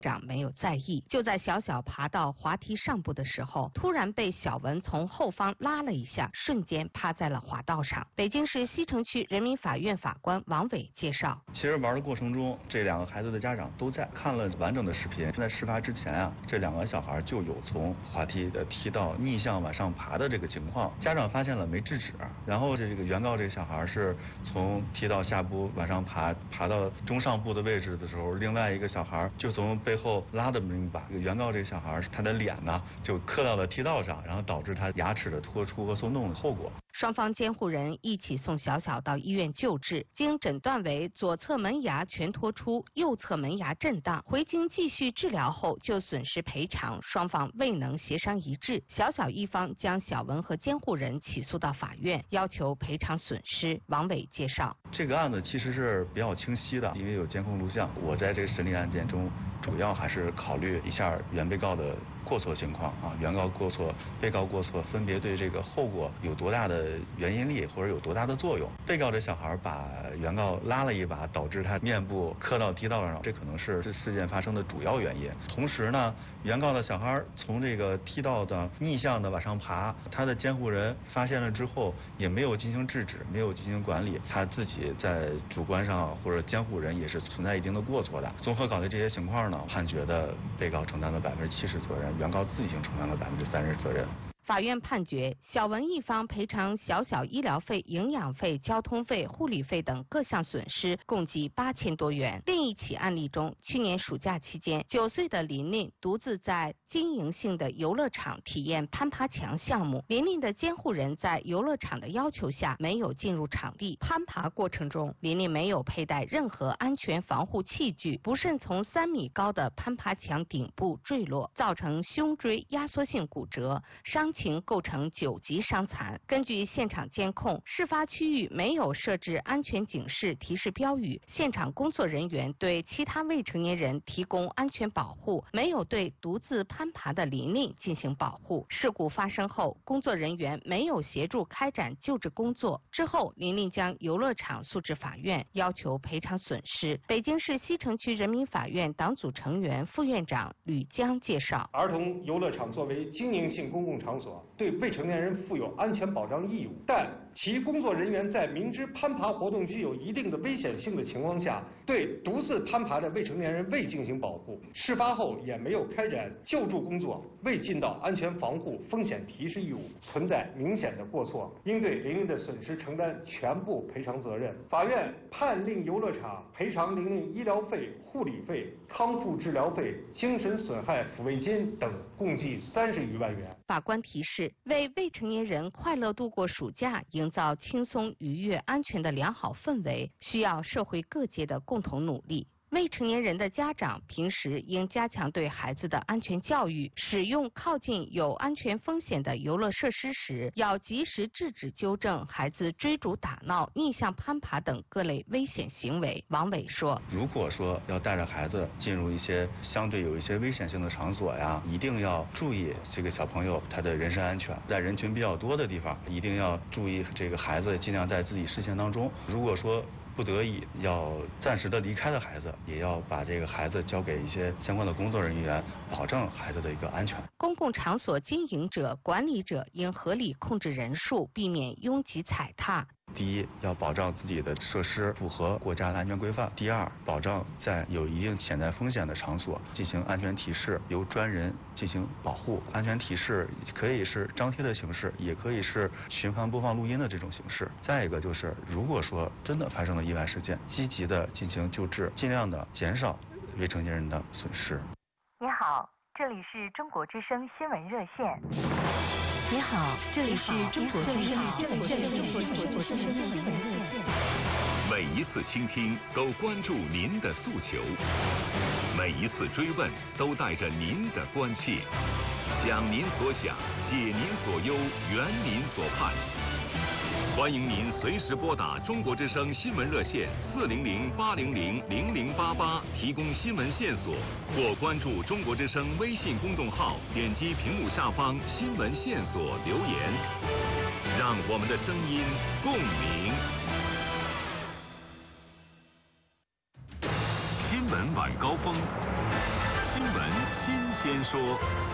长没有在意，就在小小爬到滑梯上部的时候，突然被小文从后方拉了一下，瞬间趴在了滑道上。北京市西城区人民法院法官王伟介绍， 其实玩的过程中，这两个孩子的家长都在看了完整的视频。在事发之前啊，这两个小孩就有从滑梯的梯道逆向往上爬的这个情况，家长发现了没制止，然后这个原告这个小孩是从梯道下部往上爬到中上部的位置的时候，另外一个小孩就从背后拉的这么一把，原告这个小孩他的脸呢就磕到了梯道上，然后导致他牙齿的脱出和松动的后果。 双方监护人一起送小小到医院救治，经诊断为左侧门牙全脱出，右侧门牙震荡，回京继续治疗后就损失赔偿双方未能协商一致，小小一方将小文和监护人起诉到法院，要求赔偿损失。王伟介绍， 这个案子其实是比较清晰的，因为有监控录像。我在这个审理案件中，主要还是考虑一下原被告的过错情况啊，原告过错、被告过错分别对这个后果有多大的原因力或者有多大的作用。被告这小孩把原告拉了一把，导致他面部磕到梯道上，这可能是这事件发生的主要原因。同时呢，原告的小孩从这个梯道的逆向的往上爬，他的监护人发现了之后也没有进行制止，没有进行管理，他自己在主观上或者监护人也是存在一定的过错的。综合考虑这些情况呢，判决的被告承担了70%责任，原告自行承担了30%责任。 法院判决小文一方赔偿小小医疗费、营养费、交通费、护理费等各项损失共计8000多元。另一起案例中，去年暑假期间，9岁的琳琳独自在经营性的游乐场体验攀爬墙项目。琳琳的监护人在游乐场的要求下没有进入场地，攀爬过程中，琳琳没有佩戴任何安全防护器具，不慎从3米高的攀爬墙顶部坠落，造成胸椎压缩性骨折，伤情构成9级伤残。根据现场监控，事发区域没有设置安全警示提示标语，现场工作人员对其他未成年人提供安全保护，没有对独自攀爬的琳琳进行保护。事故发生后，工作人员没有协助开展救治工作。之后，琳琳将游乐场诉至法院，要求赔偿损失。北京市西城区人民法院党组成员、副院长吕江介绍， 儿童游乐场作为经营性公共场所，对未成年人负有安全保障义务，但其工作人员在明知攀爬活动具有一定的危险性的情况下，对独自攀爬的未成年人未进行保护，事发后也没有开展救助工作，未尽到安全防护风险提示义务，存在明显的过错，应对琳琳的损失承担全部赔偿责任。法院判令游乐场赔偿琳琳医疗费、护理费、康复治疗费、精神损害抚慰金等共计30余万元。 法官提示，为未成年人快乐度过暑假，营造轻松、愉悦、安全的良好氛围，需要社会各界的共同努力。未成年人的家长平时应加强对孩子的安全教育，使用靠近有安全风险的游乐设施时，要及时制止纠正孩子追逐打闹、逆向攀爬等各类危险行为。王伟说， 如果说要带着孩子进入一些相对有一些危险性的场所呀，一定要注意这个小朋友他的人身安全，在人群比较多的地方，一定要注意这个孩子尽量在自己视线当中。如果说不得已要暂时的离开的孩子，也要把这个孩子交给一些相关的工作人员，保证孩子的一个安全。 公共场所经营者、管理者应合理控制人数，避免拥挤踩踏。 第一，要保障自己的设施符合国家的安全规范；第二，保障在有一定潜在风险的场所进行安全提示，由专人进行保护。安全提示可以是张贴的形式，也可以是循环播放录音的这种形式。再一个就是，如果说真的发生了意外事件，积极的进行救治，尽量的减少未成年人的损失。 你好，这里是中国之声新闻热线。 你好，这里是中国之声新闻热线。 每一次倾听都关注您的诉求，每一次追问都带着您的关切，想您所想，解您所忧，圆您所盼。欢迎您随时拨打中国之声新闻热线400-800-0088提供新闻线索，或关注中国之声微信公众号，点击屏幕下方新闻线索留言，让我们的声音共鸣。新闻晚高峰，新说。